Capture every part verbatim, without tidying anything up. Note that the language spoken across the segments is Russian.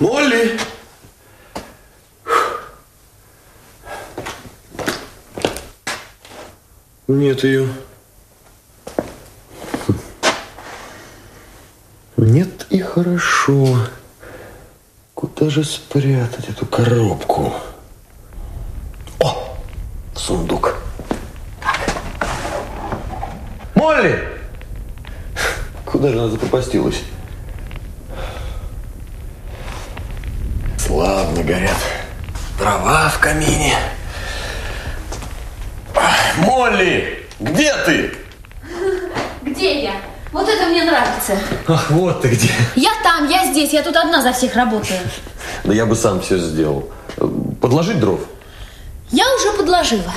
Молли! Нет ее. Нет и хорошо. Куда же спрятать эту коробку? О, сундук. Молли! Куда же она запропастилась? Славно горят дрова в камине. Молли, где ты? Где я? Вот это мне нравится. Ах, вот ты где. Я там, я здесь, я тут одна за всех работаю. Да я бы сам все сделал. Подложить дров? Я уже подложила.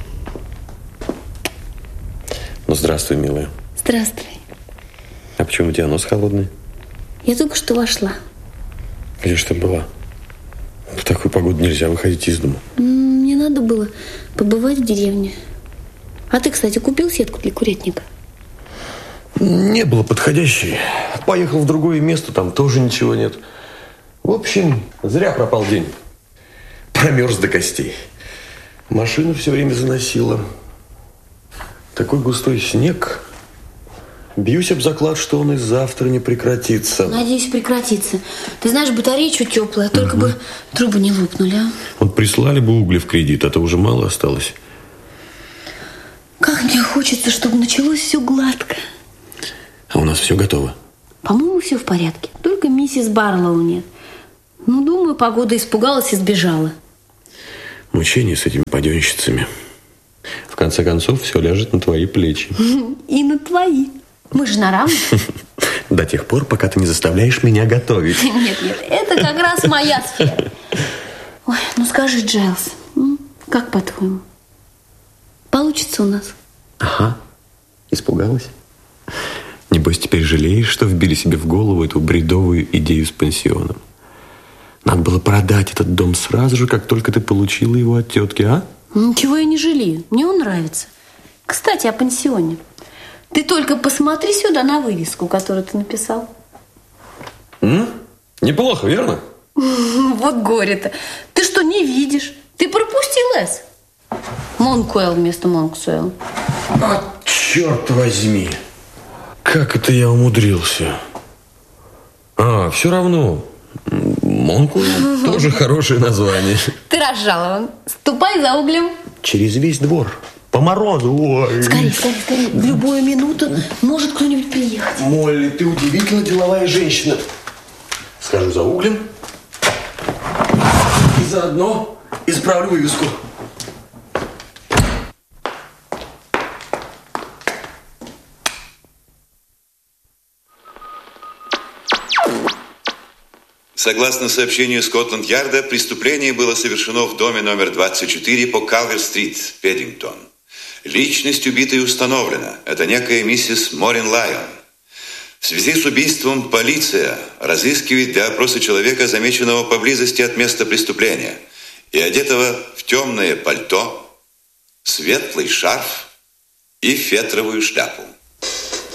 Ну, здравствуй, милая. Здравствуй. А почему у тебя нос холодный? Я только что вошла. Где ж ты была? В такую погоду нельзя выходить из дома. Мне надо было побывать в деревне. А ты, кстати, купил сетку для курятника? Не было подходящей. Поехал в другое место, там тоже ничего нет. В общем, зря пропал день. Промерз до костей. Машину все время заносила. Такой густой снег. Бьюсь об заклад, что он и завтра не прекратится. Надеюсь, прекратится. Ты знаешь, батарея чуть теплая, только угу. бы трубы не лопнули, а? Вот прислали бы угли в кредит, а то уже мало осталось. Как мне хочется, чтобы началось все гладко. А у нас все готово? По-моему, все в порядке. Только миссис Барлоу нет. Ну, думаю, погода испугалась и сбежала. Мучение с этими паденщицами. В конце концов, все ляжет на твои плечи. И на твои. Мы же на равных. До тех пор, пока ты не заставляешь меня готовить. Нет, нет, это как раз моя сфера. Ой, ну скажи, Джайлз, как по-твоему? Получится у нас? Ага. Испугалась? Небось, теперь жалеешь, что вбили себе в голову эту бредовую идею с пансионом? Надо было продать этот дом сразу же, как только ты получила его от тетки, а? Ничего я не жалею. Мне он нравится. Кстати, о пансионе. Ты только посмотри сюда на вывеску, которую ты написал. М? Неплохо, верно? Вот горе-то. Ты что, не видишь? Ты пропустил «С». Монкуэлл вместо Монксуэлл. А, черт возьми. Как это я умудрился? А, все равно. Монкуэлл тоже хорошее название. Ты разжалован. Ступай за углем. Через весь двор. По морозу. Ой. Скорее, скорее, скорее. В любую минуту может кто-нибудь приехать. Молли, ты удивительно деловая женщина. Схожу за углем. И заодно исправлю вывеску. Согласно сообщению Скотланд-Ярда, преступление было совершено в доме номер двадцать четыре по Калвер-стрит, Педдингтон. Личность убитой установлена. Это некая миссис Морин Лайон. В связи с убийством полиция разыскивает для опроса человека, замеченного поблизости от места преступления, и одетого в темное пальто, светлый шарф и фетровую шляпу.